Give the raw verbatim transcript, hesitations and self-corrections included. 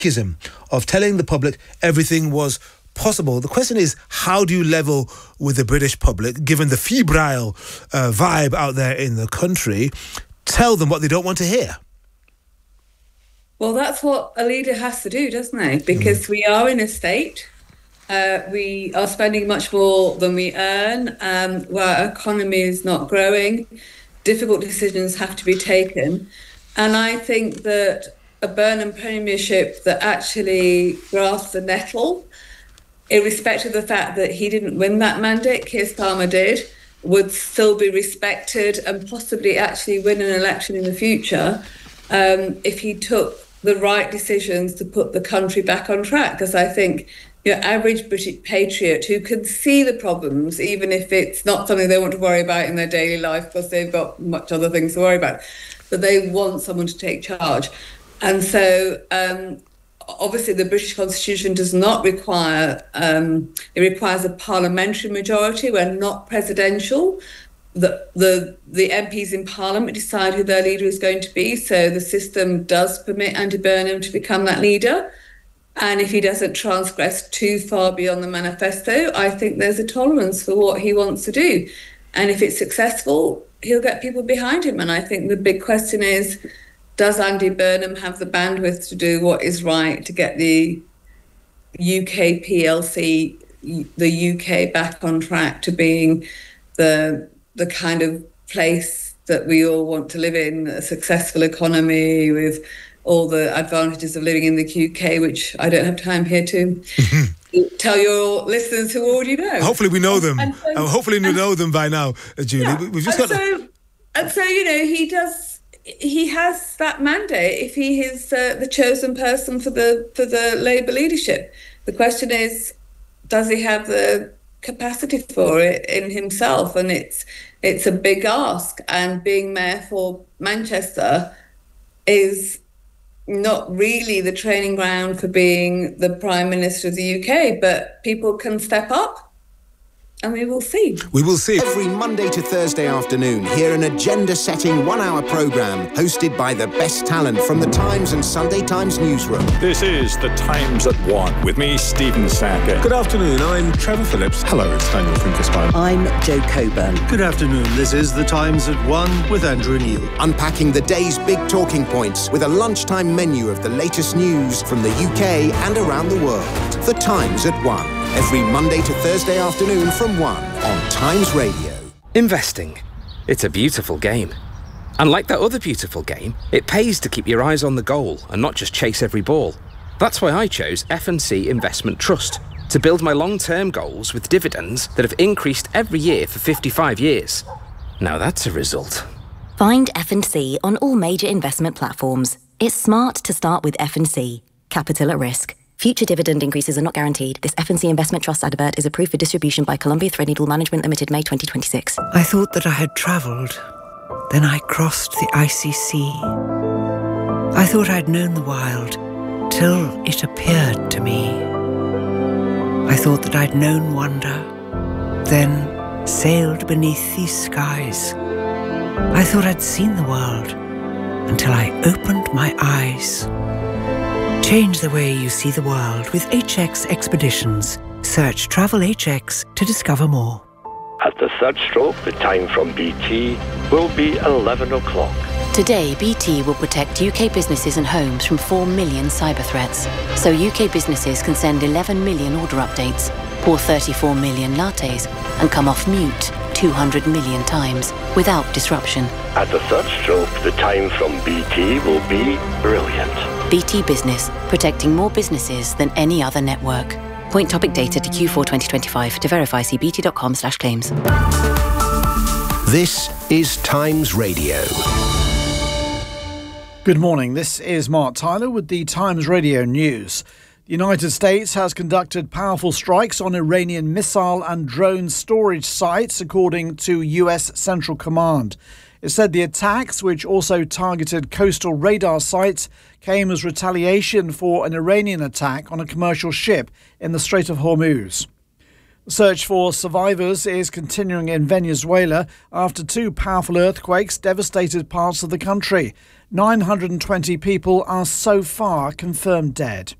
of telling the public everything was possible. The question is, how do you level with the British public, given the febrile uh, vibe out there in the country? Tell them what they don't want to hear. Well, that's what a leader has to do, doesn't it? Because mm. we are in a state, uh, we are spending much more than we earn, um, our economy is not growing, difficult decisions have to be taken. And I think that a Burnham premiership that actually grasps the nettle, irrespective of the fact that he didn't win that mandate, Keir Starmer did, would still be respected and possibly actually win an election in the future um, if he took the right decisions to put the country back on track. Because I think your average British patriot who can see the problems, even if it's not something they want to worry about in their daily life because they've got much other things to worry about, but they want someone to take charge. And so um, obviously the British Constitution does not require, um, it requires a parliamentary majority. We're not presidential. The, the the M Ps in Parliament decide who their leader is going to be. So the system does permit Andy Burnham to become that leader. And if he doesn't transgress too far beyond the manifesto, I think there's a tolerance for what he wants to do. And if it's successful, he'll get people behind him. And I think the big question is, does Andy Burnham have the bandwidth to do what is right to get the U K P L C, the U K back on track to being the the kind of place that we all want to live in, a successful economy with all the advantages of living in the U K, which I don't have time here to tell your listeners who already know. Hopefully we know them. And, and, uh, hopefully we know them by now, uh, Julie. Yeah. We've just and got. So, and so, you know, he does. He has that mandate if he is uh, the chosen person for the for the Labour leadership. The question is, does he have the capacity for it in himself? And it's it's a big ask. And being mayor for Manchester is not really the training ground for being the Prime Minister of the U K, but people can step up. And we will see. We will see. Every Monday to Thursday afternoon, hear an agenda-setting one-hour programme hosted by the best talent from the Times and Sunday Times newsroom. This is The Times at One with me, Stephen Sackett. Good afternoon, I'm Trevor Phillips. Hello, it's Daniel Finkelstein. I'm Jo Coburn. Good afternoon, this is The Times at One with Andrew Neil. Unpacking the day's big talking points with a lunchtime menu of the latest news from the U K and around the world. The Times at One. Every Monday to Thursday afternoon from one on Times Radio. Investing. It's a beautiful game. And like that other beautiful game, it pays to keep your eyes on the goal and not just chase every ball. That's why I chose F and C Investment Trust to build my long-term goals with dividends that have increased every year for fifty-five years. Now that's a result. Find F and C on all major investment platforms. It's smart to start with F and C. Capital at risk. Future dividend increases are not guaranteed. This F and C Investment Trust advert is approved for distribution by Columbia Threadneedle Management Limited, May twenty twenty-six. I thought that I had travelled. Then I crossed the icy sea. I thought I'd known the wild, till it appeared to me. I thought that I'd known wonder, then sailed beneath these skies. I thought I'd seen the world, until I opened my eyes. Change the way you see the world with H X Expeditions. Search Travel H X to discover more. At the third stroke, the time from B T will be eleven o'clock. Today, B T will protect U K businesses and homes from four million cyber threats. So U K businesses can send eleven million order updates, pour thirty-four million lattes, and come off mute two hundred million times without disruption. At the third stroke, the time from B T will be brilliant. B T Business, protecting more businesses than any other network. Point topic data to Q four twenty twenty-five. To verify, see bt.com slash claims. This is Times Radio. Good morning. This is Mark Tyler with the Times Radio News. The United States has conducted powerful strikes on Iranian missile and drone storage sites, according to U S Central Command. It said the attacks, which also targeted coastal radar sites, came as retaliation for an Iranian attack on a commercial ship in the Strait of Hormuz. The search for survivors is continuing in Venezuela after two powerful earthquakes devastated parts of the country. nine hundred twenty people are so far confirmed dead.